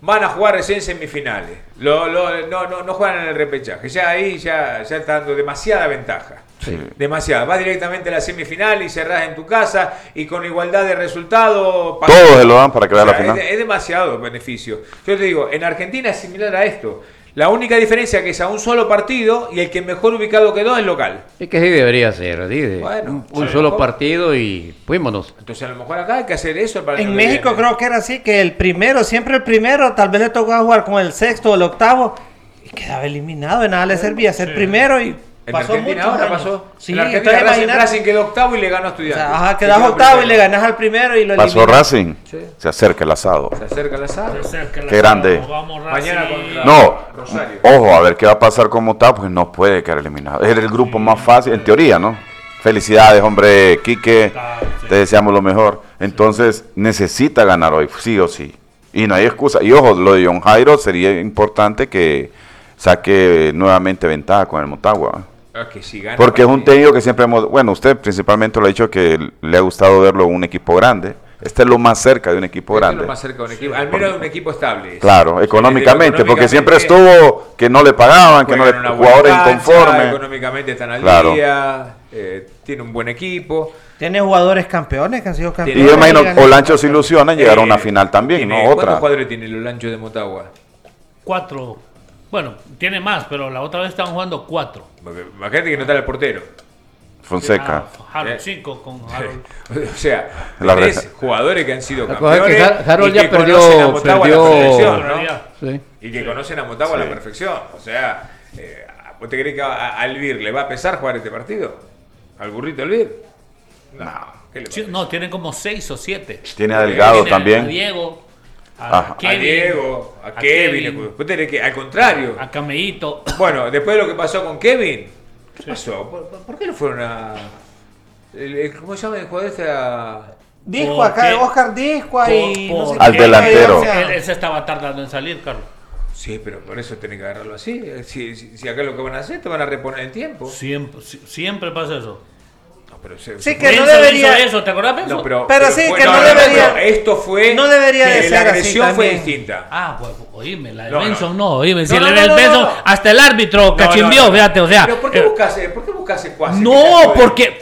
van a jugar recién semifinales. No juegan en el repechaje. Ya ahí ya está dando demasiada ventaja. Sí. Demasiada. Vas directamente a la semifinal y cerrás en tu casa y con igualdad de resultado. Todos se lo dan para que vea la final. Es demasiado beneficio. Yo te digo, en Argentina es similar a esto. La única diferencia es que es a un solo partido y el que mejor ubicado quedó es local. Es que sí debería ser, ¿sí? Bueno, un solo partido y fuímonos. Entonces a lo mejor acá hay que hacer eso. Para En México creo que era así, que siempre el primero, tal vez le tocaba jugar con el sexto o el octavo y quedaba eliminado, de nada le servía ser primero y en pasó Argentina muchos ahora años. pasó. Sí, en Argentina entonces Racing quedó octavo y le ganó a Estudiantes. O sea, quedás octavo y le ganás al primero y lo eliminas. Pasó Racing, Sí. se acerca el asado. Se acerca la sala. Qué grande. Mañana contra No, Rosario. ojo, a ver qué va a pasar como está, pues no puede quedar eliminado. Es el grupo más fácil, en teoría, ¿no? Felicidades, hombre, Quique, te deseamos lo mejor. Entonces, necesita ganar hoy, sí o sí. Y no hay excusa. Y ojo, lo de John Jairo sería importante que saque nuevamente ventaja con el Motagua. Que si gana Porque es un partido. técnico que siempre usted principalmente lo ha dicho que le ha gustado verlo en un equipo grande. Este es lo más cerca de un equipo Esto es grande. lo más cerca de un equipo, al menos de un equipo estable. Claro, Sí, económicamente, porque siempre económicamente estuvo que no le pagaban, que no le juegan una buena jugadores cancha, inconformes. económicamente están al Claro. día, tiene un buen equipo. Tiene jugadores campeones que han sido Y campeones. yo imagino ganan. que Olancho se ilusiona en llegar a una final también, Tiene- no ¿Cuántos otra. jugadores tiene el Olancho de Motagua? 4. Bueno, tiene más, pero la otra vez estaban jugando 4. Porque imagínate que no está el portero. Fonseca. Harold 5 con Harold. O sea, La tenés verdad. jugadores que han sido La cosa es que campeones Harold y ya que perdió- conocen a Motagua a la perdió- perfección, ¿no? Sí. Y que conocen a Motagua a la perfección. O sea, ¿vos te crees que a Elvir le va a pesar jugar este partido? ¿Al burrito Elvir? No. ¿Qué le Sí, parece? no, tienen como 6 o 7. Tiene a Delgado Tiene también. A Diego, Ajá. a A Kevin, Diego, a Kevin. Vos tenés que, al contrario. a Cameíto. Bueno, después de lo que pasó con Kevin, ¿qué pasó? ¿Por qué no fueron a. ¿Cómo se llama el jugador este? Disco acá, Porque- Oscar Disco y no sé Al qué, delantero. o sea, Él se estaba tardando en salir, Carlos. Sí, pero por eso tenés que agarrarlo así. Si acá lo que van a hacer, te van a reponer el tiempo. Siempre pasa eso. No, pero Sí, que no Benzo debería- hizo eso, ¿te acordás, Benzo? No, pero sí, fue- que no debería- no, esto fue. no debería de que ser la así agresión fue también. distinta. Ah, pues, oíme, la de No, Benson no, oíme, si No, el no, no, Benson, no. hasta el árbitro cachimbió, fíjate, o sea. Pero ¿por qué buscas cuasi? No, porque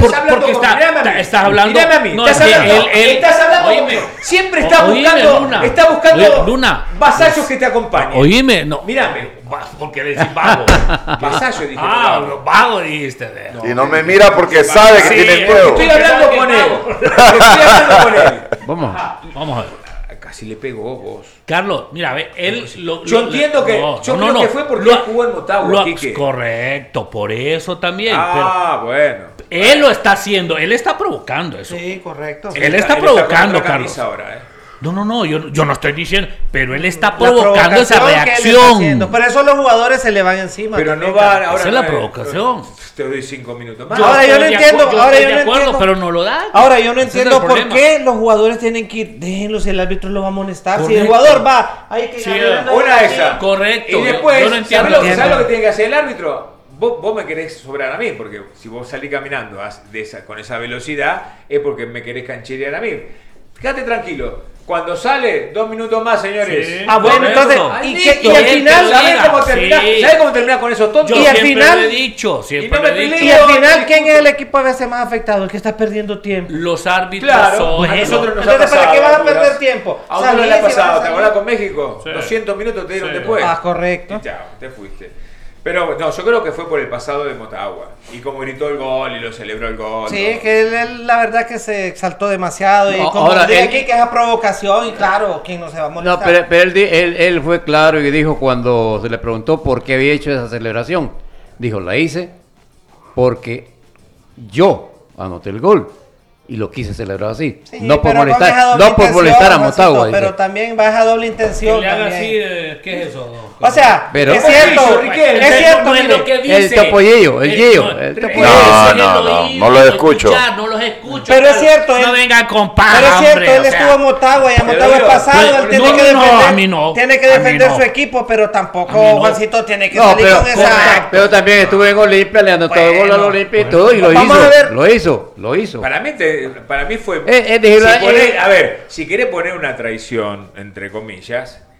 estás hablando. Mírame a mí, No, estás es que hablando. Estás hablando. Oíme, Siempre está oíme, buscando. Luna. Está buscando Oye, Luna. vasallos que te acompañen. Oíme, no. Mírame. Porque le decís vago. Vasallo dije. Vago dijiste. Y no me mira porque sabe que Sí, tiene porque miedo. Estoy hablando con él. Estoy hablando con él. Vamos a ver. Casi le pegó vos. Carlos, mira, ve, él Yo entiendo que. Yo creo que fue porque él jugó en Motagua, Quique. Correcto, por eso también. Bueno. Pero él lo está haciendo, él está provocando eso. Sí, correcto. Él está provocando, con otra camisa Carlos. ahora, No, yo no estoy diciendo, pero él está La provocando esa provocación que él está reacción. haciendo. Por eso los jugadores se le van encima. Pero también, no va Carlos. ahora. Esa es no la provocación. Te doy 5 minutos más. Ahora yo no estoy de entiendo, acuerdo, ahora estoy yo de no acuerdo, entiendo. pero no lo da. Ahora yo no Ese es el entiendo por problema. qué los jugadores tienen que ir. Déjenlo si el árbitro lo va a amonestar. Si el Correcto. jugador va, hay que Sí, agarrarlo Una de así. esas. Correcto. Y después, yo no entiendo. ¿sabes lo que tiene que hacer el árbitro? Vos me querés sobrar a mí, porque si vos salís caminando con esa velocidad, es porque me querés cancherear a mí. Fíjate tranquilo. Cuando sale, 2 minutos más, señores. Sí. Ah, bueno, Correcto. entonces, Ay, y listo. al final, ¿Sabés cómo Sí. termina? ¿Sabés cómo termina con esos tontos? Yo Y al siempre final- lo he dicho, siempre y no lo me he dicho. peleé. y al final, ¿quién es el equipo a veces más afectado? El que está perdiendo tiempo. Los árbitros Claro, son. a nosotros nos ha Entonces, ¿para pasado, qué vas a Honduras. perder tiempo? A uno le ha Salís y vas pasado, a ¿te salir. acordás con México? Sí. 200 minutos te dieron Sí. después. Ah, correcto. Y chao, te fuiste. Pero no, yo creo que fue por el pasado de Motagua. Y como gritó el gol y lo celebró el gol. Sí, ¿no? es que él, la verdad que se exaltó demasiado. Y No, como ahora, dice él- aquí que es a provocación, y claro, ¿quién no se va a molestar? No, pero él fue claro y dijo cuando se le preguntó por qué había hecho esa celebración. Dijo, la hice porque yo anoté el gol y lo quise celebrar así. Sí, no por pero con esa molestar, doble no por intención, molestar a Juancito, Motagua. dice. Pero también va a doble Que intención. le haga también. así, ¿qué es eso? O sea, Pero- es cierto, ¿Qué hizo, Riquelme? es cierto, no es mire. lo que El dice. topollillo, el Gillo, No, el no, topollillo. No lo escucho. No los escucho. Pero es Carlos. cierto, No él- vengan con paja, Pero es cierto, hombre, él o sea. estuvo en Motagua y a Motagua es digo, pasado, él no, tiene que no, defender, a mí no, tiene que a mí defender no. su equipo, pero tampoco A mí no. Juancito tiene que No, salir pero, con esa... pero también estuvo en Olimpia, le anotó el gol al Olimpia y todo, y lo Vamos a ver. lo hizo. Para mí fue. de- Si a ver, si querés poner una traición, entre comillas,